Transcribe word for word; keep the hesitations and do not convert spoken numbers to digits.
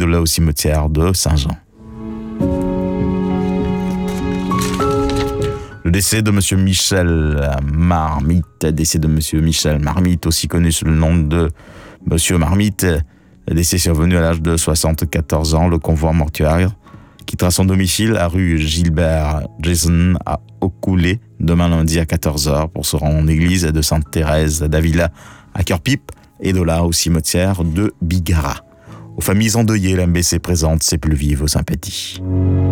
mausolée au cimetière de Saint-Jean. Le décès de Monsieur Michel Marmite, décès de Monsieur Michel Marmite, aussi connu sous le nom de Monsieur Marmite. Le décès est survenu à l'âge de soixante-quatorze ans. Le convoi mortuaire quittera son domicile à rue Gilbert Jason à Ocoulé demain lundi à quatorze heures pour se rendre en église de Sainte-Thérèse d'Avila à Cœur-Pipe et de là au cimetière de Bigara. Aux familles endeuillées, l'M B C présente ses plus vives sympathies.